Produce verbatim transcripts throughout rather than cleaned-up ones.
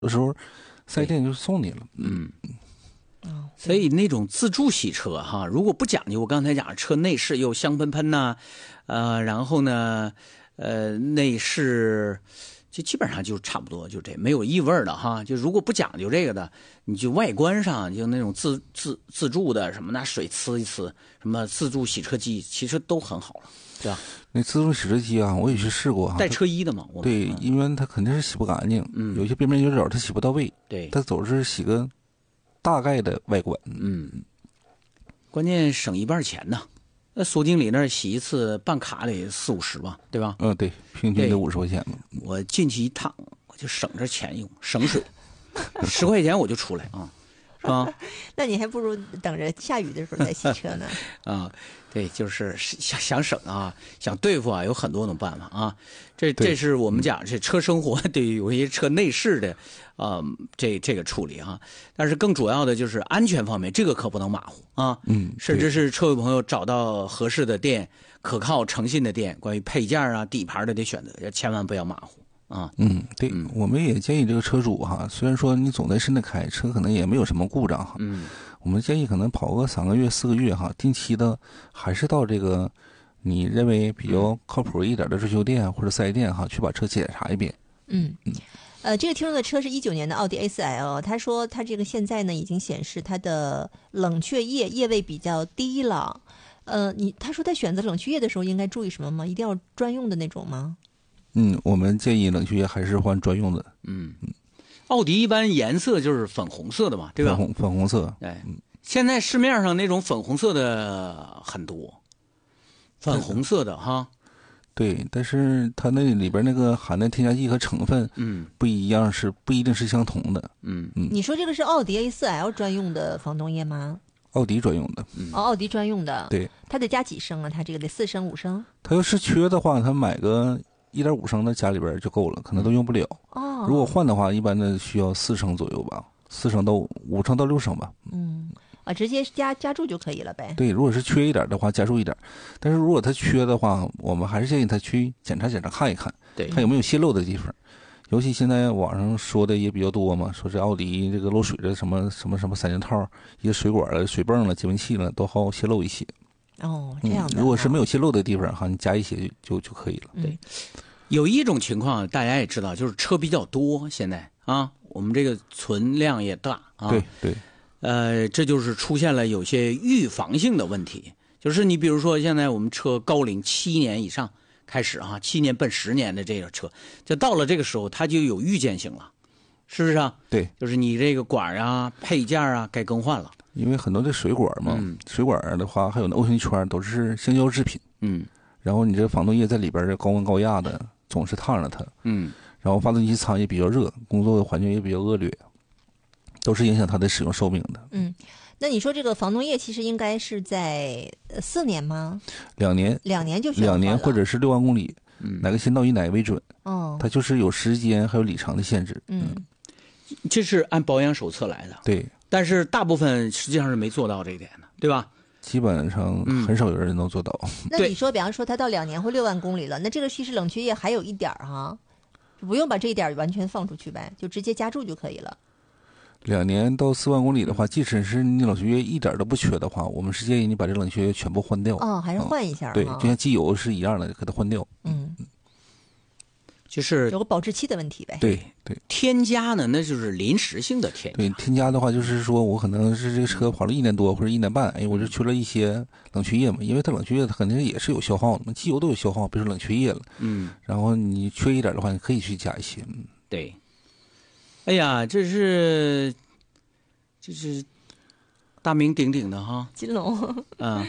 有时候四 S 店就送你了。 嗯。所以那种自助洗车哈，如果不讲究，我刚才讲车内饰又香喷喷呐、啊，呃，然后呢，呃，内饰就基本上就差不多就这，没有异味的哈。就如果不讲究这个的，你就外观上就那种自自自助的什么拿水呲一呲，什么自助洗车机，其实都很好了，对吧？ 那自助洗车机啊，我也去试过哈， 带车衣的嘛。我对，因为它肯定是洗不干净，嗯，有些边边角角它洗不到位， 对， 它总是洗个大概的外观， 嗯。关键省一半钱呢，那苏经理那儿洗一次办卡得四五十吧，对吧？ 嗯，对，平均得五十块钱嘛。 我进去一趟，我就省着钱用，省水，十块钱我就出来啊，是吧？ 那你还不如等着下雨的时候再洗车呢。 啊，对，就是想想省啊，想对付啊，有很多种办法啊。这这是我们讲这车生活对有一些车内饰的。啊、呃，这这个处理哈，但是更主要的就是安全方面，这个可不能马虎啊。嗯，甚至是车友朋友找到合适的店、可靠、诚信的店，关于配件啊、底盘的得选择，千万不要马虎啊。 嗯，对，嗯、我们也建议这个车主哈，虽然说你总在室内开车，可能也没有什么故障哈。嗯，我们建议可能跑个三个月、四个月哈，定期的还是到这个你认为比较靠谱一点的维修店或者四 S 店哈，去把车检查一遍。 嗯嗯。呃，这个听众的车是一九年的奥迪 A 四 L， 他说他这个现在呢已经显示他的冷却液液位比较低了。呃，你他说他选择冷却液的时候应该注意什么吗？一定要专用的那种吗？ 嗯，我们建议冷却液还是换专用的。 嗯嗯，奥迪一般颜色就是粉红色的嘛，对吧？ 粉红粉红色。 哎，嗯，现在市面上那种粉红色的很多，粉红色的哈。 对，但是它那里边那个含的添加剂和成分，嗯，不一样，是不一定是相同的， 嗯嗯。你说这个是奥迪 A 四 L 专用的防冻液吗？ 奥迪专用的， 嗯、哦，奥迪专用的， 对。 它得加几升啊？它这个得四升、五升？ 它要是缺的话，它买个一点五升的家里边就够了，可能都用不了。哦。如果换的话，一般的需要四升左右吧，四升到五升到六升吧。 嗯。啊，直接加加注就可以了呗。 对，如果是缺一点的话，加注一点。但是如果它缺的话，我们还是建议他去检查检查看一看， 对， 看有没有泄漏的地方。尤其现在网上说的也比较多嘛，说这奥迪这个漏水的什么什么什么三件套、一些水管了、水泵了、节温器了，都好泄漏一些。 哦，这样的、 嗯。如果是没有泄漏的地方哈，你加一些就就可以了。 对，有一种情况大家也知道，就是车比较多，现在啊，我们这个存量也大啊。 对对。 呃，这就是出现了有些预防性的问题，就是你比如说现在我们车高龄七年以上开始哈、啊，七年奔十年的这个车，就到了这个时候它就有预见性了，是不是啊？ 对， 就是你这个管啊、配件啊该更换了， 因为很多的水管嘛，嗯、水管的话还有那 O 型圈都是橡胶制品，嗯，然后你这防冻液在里边高温高压的，总是烫着它，嗯，然后发动机舱也比较热，工作的环境也比较恶劣。都是影响它的使用寿命的。 嗯，那你说这个防冻液其实应该是在四年吗？ 两年， 两年就需要两年或者是六万公里，嗯，哪个先到以哪个为准？ 哦， 它就是有时间还有里程的限制。 嗯， 这是按保养手册来的。 对， 但是大部分实际上是没做到这一点的，对吧？ 基本上很少有人能做到。 嗯、那你说，比方说它到两年或六万公里了，那这个其实冷却液还有一点哈，不用把这一点完全放出去呗，就直接加注就可以了。 两年到四万公里的话，即使是你冷却液一点都不缺的话，我们是建议你把这冷却液全部换掉。 哦，还是换一下、 嗯。对，就像机油是一样的，给它换掉。 嗯， 就是有个保质期的问题呗。 对对， 添加呢，那就是临时性的添加。 对，添加的话就是说我可能是这个车跑了一年多或者一年半，哎，我就缺了一些冷却液嘛，因为它冷却液它肯定也是有消耗的嘛，机油都有消耗，比如说冷却液了。嗯，然后你缺一点的话，你可以去加一些。嗯， 对。哎呀，这是，这是大名鼎鼎的哈， 金龙啊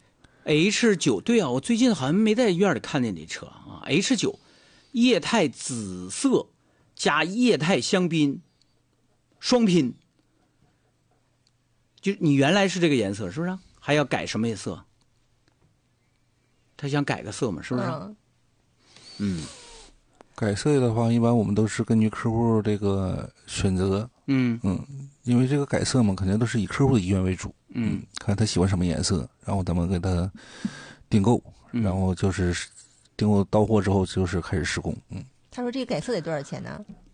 ，H 九，对啊，我最近好像没在院里看见这车啊 ，H 九，液态紫色加液态香槟双拼，就你原来是这个颜色是不是？还要改什么颜色？他想改个色嘛，是不是？嗯。嗯改色的话，一般我们都是根据客户这个选择，嗯嗯，因为这个改色嘛，肯定都是以客户的意愿为主，嗯，看他喜欢什么颜色，然后咱们给他订购，嗯、然后就是订购到货之后就是开始施工，嗯。 他说这个改色得多少钱呢？